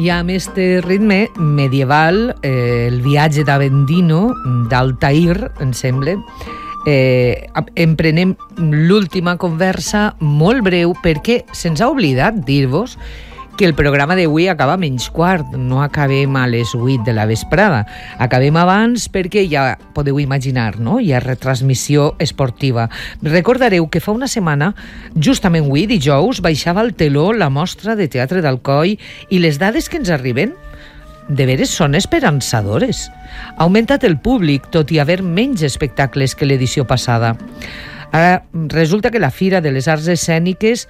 I amb este ritme medieval, el viatge d'Avendino, d'Altair, em sembla, emprenem l'última conversa molt breu perquè se'ns ha oblidat dir-vos que el programa d'avui acaba a menys quart, no acabem a les 8 de la vesprada. Acabem abans perquè ja podeu imaginar, no? Hi ha retransmissió esportiva. Recordareu que fa una setmana, justament avui, dijous, baixava al teló la mostra de teatre d'Alcoi i les dades que ens arriben de veres són esperançadores. Ha augmentat el públic, tot i haver menys espectacles que l'edició passada. Ara, resulta que la Fira de les Arts Escèniques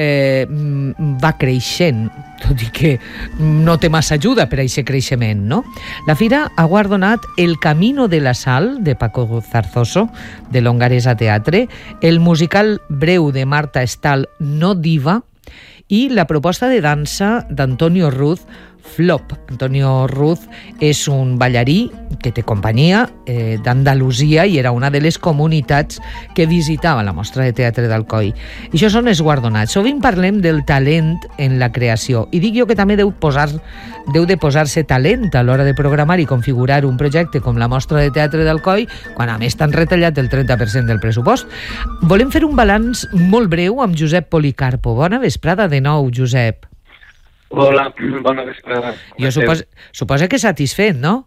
va creixent, tot i que no té massa ajuda per a aquest creixement, no? La Fira ha guardonat El Camino de la Sal, de Paco Zarzoso, de l'Hongaresa Teatre, el musical breu de Marta Estal, No Diva, i la proposta de dansa d'Antonio Ruz, Flop. Antonio Ruz és un ballarí que té companyia d'Andalusia i era una de les comunitats que visitava la mostra de teatre d'Alcoi. I això són els guardonats. Sovint parlem del talent en la creació i dic jo que també deu de posar-se talent a l'hora de programar i configurar un projecte com la mostra de teatre d'Alcoi quan a més t'han retallat el 30% del pressupost. Volem fer un balanç molt breu amb Josep Policarpo. Bona vesprada de nou, Josep. Hola, bona vesprada. Jo suposo que satisfet, no?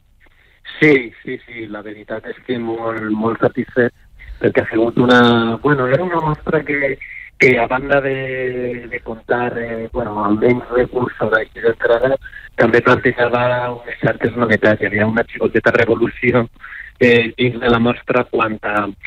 Sí, la veritat és que molt satisfet, perquè ha sigut era una mostra que a banda de comptar amb menys recursos així d'entrada, també plantejava unes certes novetats. Hi havia una xicoteta revolució dins de la mostra quant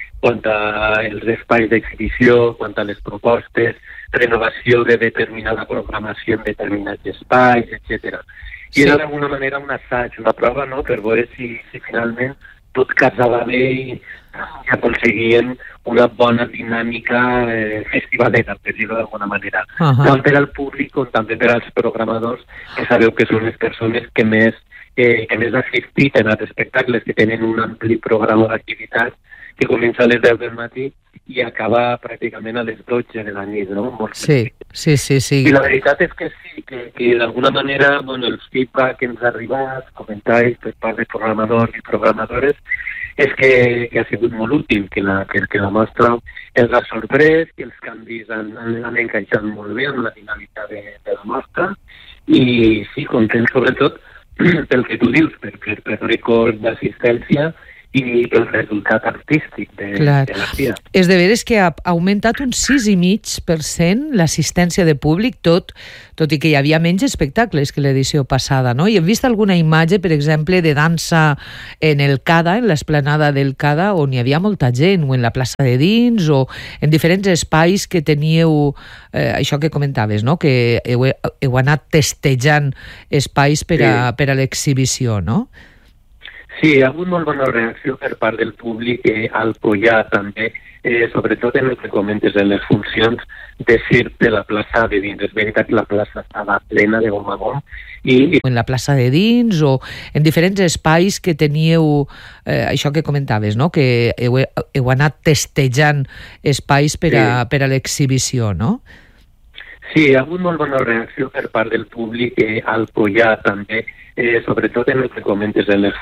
a els espais d'exhibició, quant a les propostes, renovació de determinada programació en determinats espais, etc. I era d'alguna manera un assaig, una prova, no?, per veure si finalment tot casava bé i aconseguien una bona dinàmica festivalera, per dir-ho d'alguna manera. Tant per al públic com també per als programadors, que sabeu que són les persones que més assistiten als espectacles, que tenen un ampli programa d'activitats que comença a les 10 del matí i acaba pràcticament a les 12 de la nit, no? Sí. I la veritat és que sí, que d'alguna manera els feedback que ens ha arribat, comentaris per part de programadors i programadores, és que ha sigut molt útil, que la mostra els ha sorprès, que els canvis han encaixat molt bé amb la dinàmica de la mostra, i sí, content sobretot pel que tu dius, per record d'assistència i el resultat artístic de la FIA. És de veres que ha augmentat un 6,5% l'assistència de públic, tot i que hi havia menys espectacles que l'edició passada, no? I hem vist alguna imatge, per exemple, de dansa en el CADA, en l'esplanada del CADA, on hi havia molta gent, o en la plaça de dins, o en diferents espais que teníeu, això que comentaves, no?, que heu anat testejant espais per a l'exhibició, no? Sí, hi ha hagut molt bona reacció per part del públic al collar també, sobretot en el que comentes, en les funcions de circ de la plaça de dins. És veritat que la plaça estava plena de gom a gom. En la plaça de dins o en diferents espais que teníeu, això que comentaves, no?, que heu anat testejant espais per a l'exhibició, no? Sí, hi ha hagut molt bona reacció per part del públic al collar també, sobretot en el que comentes, en les